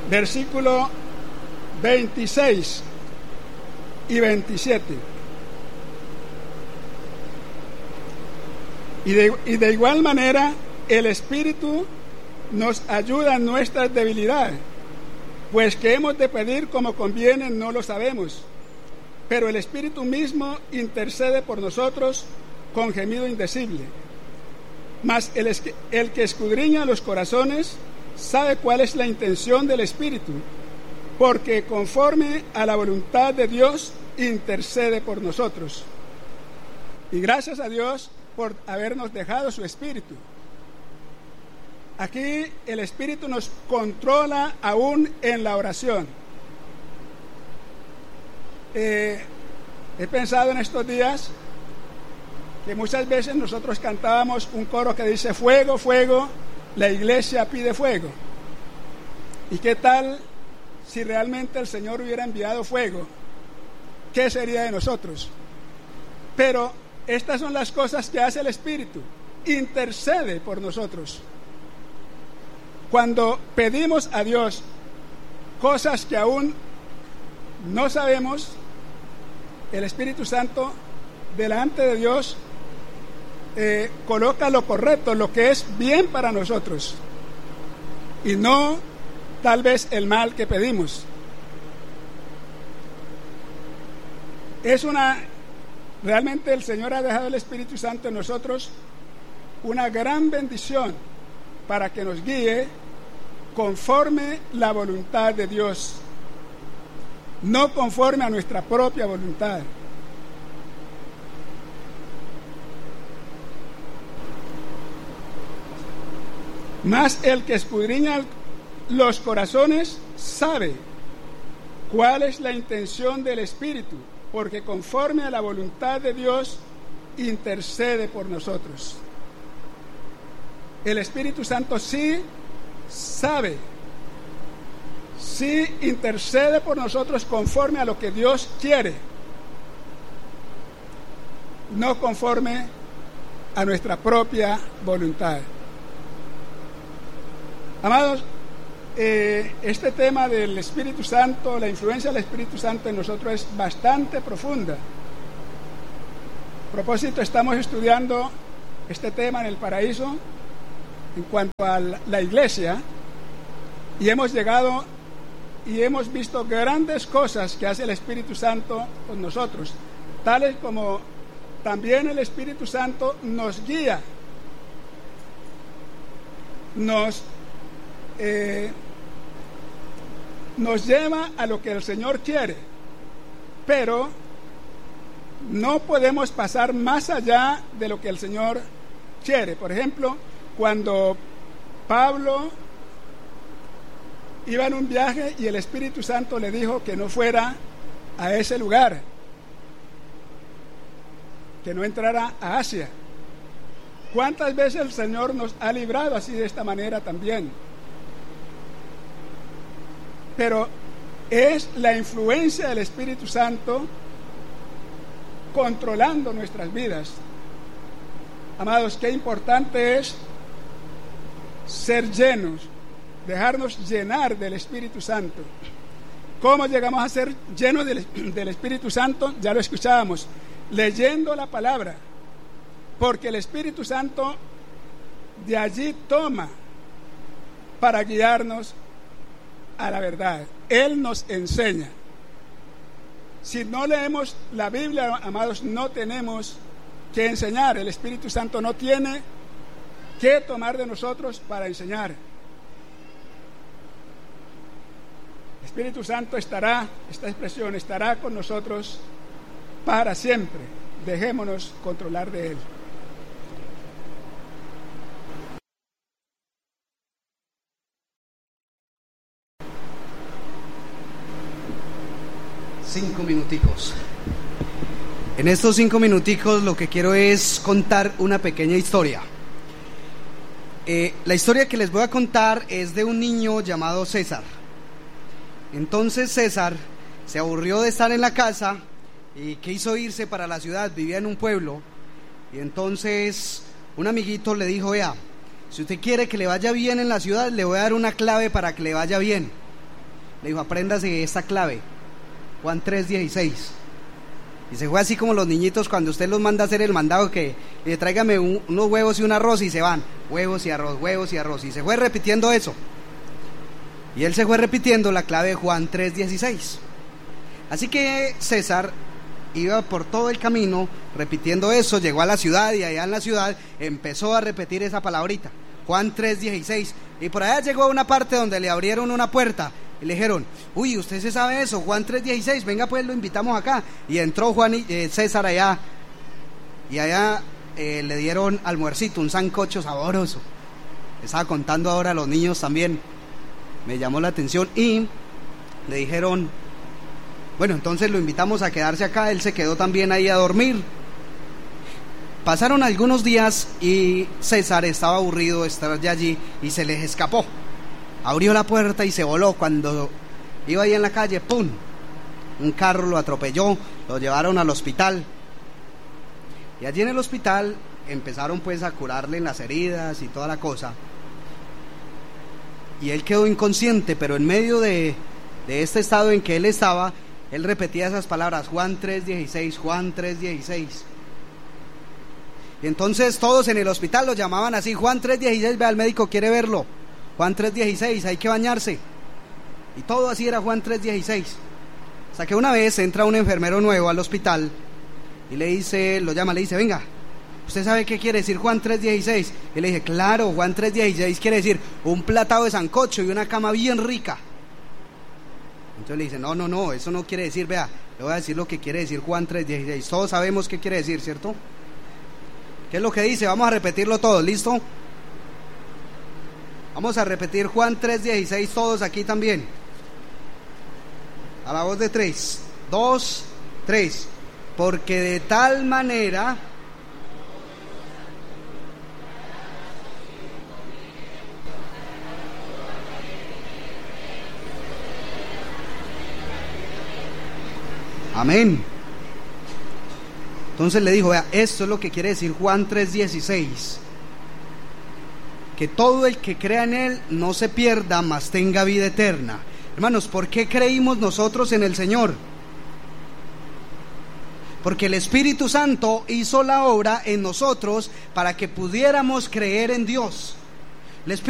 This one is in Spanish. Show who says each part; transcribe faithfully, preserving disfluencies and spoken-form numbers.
Speaker 1: versículo veintiséis y veintisiete. Y de, y de igual manera, el Espíritu nos ayuda en nuestras debilidades, pues que hemos de pedir como conviene no lo sabemos, pero el Espíritu mismo intercede por nosotros con gemido indecible. Mas el, el que escudriña los corazones sabe cuál es la intención del Espíritu, porque conforme a la voluntad de Dios intercede por nosotros. Y gracias a Dios por habernos dejado su Espíritu. Aquí el Espíritu nos controla aún en la oración. Eh, he pensado en estos días que muchas veces nosotros cantábamos un coro que dice fuego, fuego, la iglesia pide fuego. ¿Y qué tal si realmente el Señor hubiera enviado fuego? ¿Qué sería de nosotros? Pero estas son las cosas que hace el Espíritu, intercede por nosotros. Cuando pedimos a Dios cosas que aún no sabemos, el Espíritu Santo delante de Dios eh, coloca lo correcto, lo que es bien para nosotros, y no tal vez el mal que pedimos. Es una, realmente el Señor ha dejado el Espíritu Santo en nosotros una gran bendición para que nos guíe conforme la voluntad de Dios, no conforme a nuestra propia voluntad. Mas el que escudriña los corazones sabe cuál es la intención del Espíritu, porque conforme a la voluntad de Dios intercede por nosotros. El Espíritu Santo sí sabe, sí intercede por nosotros conforme a lo que Dios quiere, no conforme a nuestra propia voluntad. Amados, eh, este tema del Espíritu Santo, la influencia del Espíritu Santo en nosotros es bastante profunda. A propósito, estamos estudiando este tema en el Paraíso en cuanto a la iglesia, y hemos llegado y hemos visto grandes cosas que hace el Espíritu Santo con nosotros, tales como también el Espíritu Santo nos guía, nos eh, nos lleva a lo que el Señor quiere, pero no podemos pasar más allá de lo que el Señor quiere. Por ejemplo, cuando Pablo iba en un viaje y el Espíritu Santo le dijo que no fuera a ese lugar, que no entrara a Asia. ¿Cuántas veces el Señor nos ha librado así de esta manera también? Pero es la influencia del Espíritu Santo controlando nuestras vidas. Amados, qué importante es ser llenos, dejarnos llenar del Espíritu Santo. ¿Cómo llegamos a ser llenos del, del Espíritu Santo? Ya lo escuchábamos, leyendo la palabra, porque el Espíritu Santo de allí toma para guiarnos a la verdad. Él nos enseña. Si no leemos la Biblia, amados, no tenemos que enseñar. El Espíritu Santo no tiene que tomar de nosotros para enseñar. El Espíritu Santo estará, esta expresión, estará con nosotros para siempre. Dejémonos controlar de Él.
Speaker 2: Cinco minuticos. En estos cinco minuticos lo que quiero es contar una pequeña historia. Eh, la historia que les voy a contar es de un niño llamado César. Entonces César se aburrió de estar en la casa y quiso irse para la ciudad. Vivía en un pueblo y entonces un amiguito le dijo: vea, si usted quiere que le vaya bien en la ciudad, le voy a dar una clave para que le vaya bien. le dijo, apréndase esta clave, Juan tres dieciséis. Y se fue así como los niñitos cuando usted los manda a hacer el mandado, que eh, tráigame un, unos huevos y un arroz, y se van, huevos y arroz, huevos y arroz, y se fue repitiendo eso. Y él se fue repitiendo la clave de Juan tres dieciséis. Así que César iba por todo el camino repitiendo eso, llegó a la ciudad y allá en la ciudad empezó a repetir esa palabrita, Juan tres dieciséis, y por allá llegó a una parte donde le abrieron una puerta y le dijeron, uy, usted se sabe eso, Juan tres dieciséis, venga pues lo invitamos acá. Y entró Juan y eh, César allá, y allá eh, le dieron almuercito, un sancocho sabroso. Estaba contando ahora a los niños también, me llamó la atención, y le dijeron, bueno, entonces lo invitamos a quedarse acá. Él se quedó también ahí a dormir. Pasaron algunos días y César estaba aburrido de estar ya allí y se les escapó. Abrió la puerta y se voló. Cuando iba ahí en la calle, ¡pum!, un carro lo atropelló, lo llevaron al hospital. Y allí en el hospital empezaron pues a curarle las heridas y toda la cosa. Y él quedó inconsciente, pero en medio de, de este estado en que él estaba, él repetía esas palabras, Juan tres dieciséis, Juan tres dieciséis. Y entonces todos en el hospital lo llamaban así, Juan tres dieciséis, vea, el médico quiere verlo, Juan tres dieciséis, hay que bañarse. Y todo así era Juan tres dieciséis. Hasta que una vez entra un enfermero nuevo al hospital y le dice, lo llama, le dice, venga, ¿usted sabe qué quiere decir Juan tres dieciséis? Y le dice, claro, Juan tres dieciséis quiere decir un platado de sancocho y una cama bien rica. Entonces le dice, no, no, no, eso no quiere decir, vea, le voy a decir lo que quiere decir Juan tres dieciséis. Todos sabemos qué quiere decir, ¿cierto? ¿Qué es lo que dice? Vamos a repetirlo todos, ¿listo? Vamos a repetir Juan tres dieciséis todos aquí también. A la voz de tres, dos, tres. Porque de tal manera... Amén. Entonces le dijo, vea, esto es lo que quiere decir Juan tres dieciséis, que todo el que crea en él no se pierda, mas tenga vida eterna. Hermanos, ¿por qué creímos nosotros en el Señor? Porque el Espíritu Santo hizo la obra en nosotros para que pudiéramos creer en Dios. El Espíritu